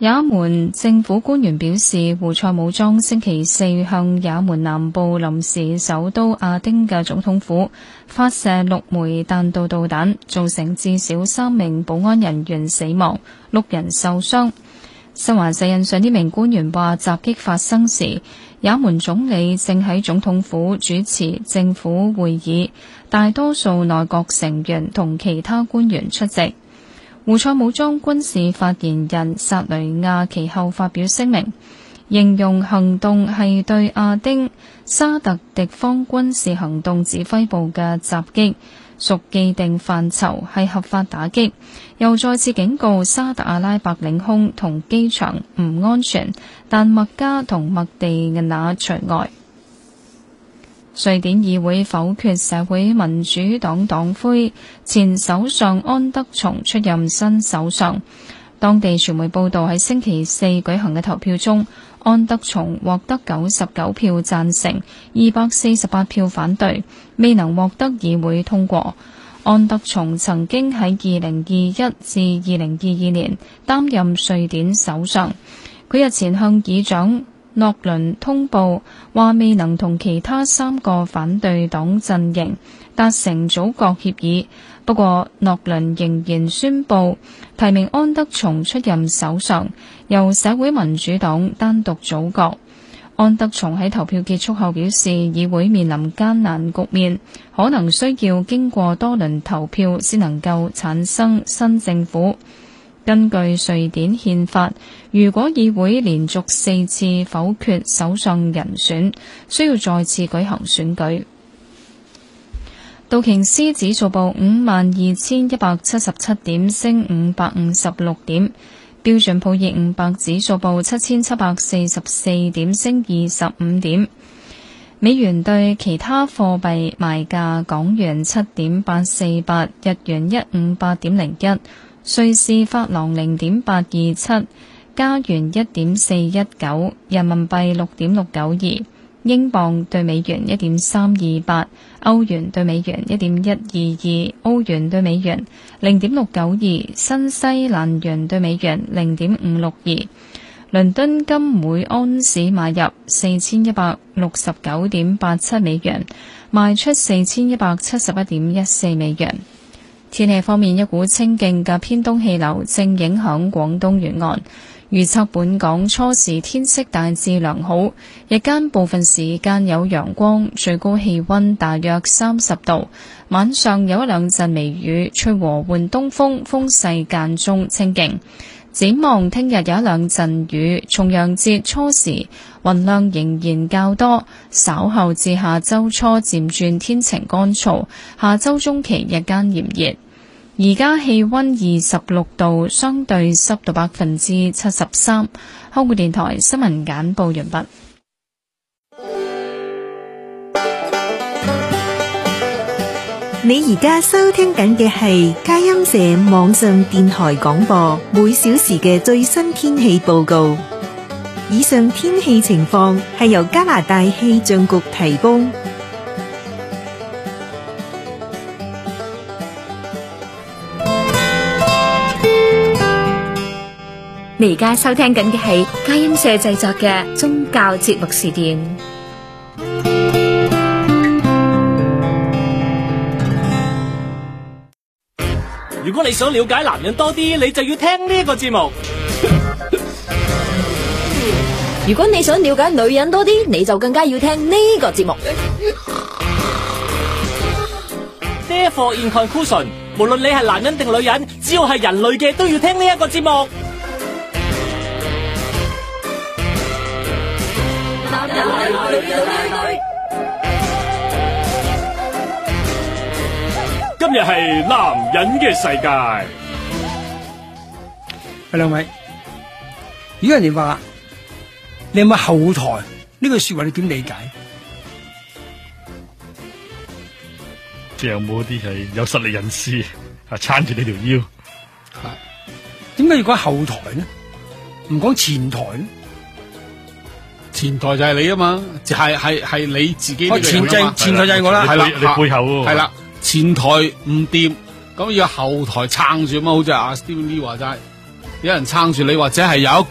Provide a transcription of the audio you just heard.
也門政府官員表示，胡塞武裝星期四向也門南部臨時首都亞丁嘅總統府發射6枚彈道導彈，造成至少3名保安人員死亡，6人受傷。新華社引述呢名官員話，襲擊發生時，也門總理正喺總統府主持政府會議，大多數內閣成員同其他官員出席。胡塞武裝軍事發言人薩雷亞其後發表聲明，形容行動係對亞丁沙特敵方軍事行動指揮部嘅襲擊，屬既定範疇，係合法打擊，又再次警告沙特阿拉伯領空同機場唔安全，但麥加同麥地那除外。瑞典議會否決社會民主黨黨魁前首相安德松出任新首相。當地傳媒報道，喺星期四舉行嘅投票中，安德松獲得99票贊成，248票反對，未能獲得議會通過。安德松曾經喺2021至2022年擔任瑞典首相。佢日前向議長諾倫通報話，未能同其他3個反對黨陣營達成組閣協議，不過諾倫仍然宣布提名安德松出任首相，由社會民主黨單獨組閣。安德松喺投票結束後表示，議會面臨艱難局面，可能需要經過多輪投票先能夠產生新政府。根據瑞典憲法，如果議會連續4次否決首相人選，需要再次舉行選舉。道瓊斯指數報52,177點，升556點。標準普爾500指數報7,744點，升25點。美元對其他貨幣賣價：港元7.848，日元158.01。瑞士法郎0.827，加元1.419，人民幣6.692，英鎊對美元1.328，歐元對美元1.122，澳元對美元0.692，新西蘭元對美元0.562。倫敦金每安士買入4169.87美元，賣出4171.14美元。天氣方面，一股清勁嘅偏東氣流正影響廣東沿岸，預測本港初時天色大致良好，日間部分時間有陽光，最高氣溫大約30度，晚上有一兩陣微雨，吹和緩東風，風勢間中清勁。展望聽日有一兩陣雨，重陽節初時雲量仍然較多，稍後至下周初漸轉天晴乾燥，下周中期日間炎熱。而家氣溫26度，相對濕度73%。香港電台新聞簡報完畢。 你而家收聽緊嘅係佳音社網上電台廣播，每小時嘅最新天氣報告。以上天氣情況係由加拿大氣象局提供。 你而家收聽緊嘅係佳音社製作嘅宗教節目時段。 如果你想了解男人多啲，你就要聽呢個節目。 如果你想了解女人多啲，你就更加要聽呢個節目。 Therefore in conclusion， 無論你係男人定女人，只要係人類嘅都要聽呢一個節目。男人女今日係男人嘅世界。 兩位，如果人哋話你有冇後台呢句說話，你點理解？ 即係有冇啲係有實力人士啊撐住你條腰？ 點解要講後台呢？唔講前台呢？ 前台就係你啊嘛，就係你自己。 前台就係我啦， 係啦，你背後係啦，前台唔掂，咁要後台撐住嘛，好似阿 Stephen Lee 話齋，有人撐住你，或者係有一個。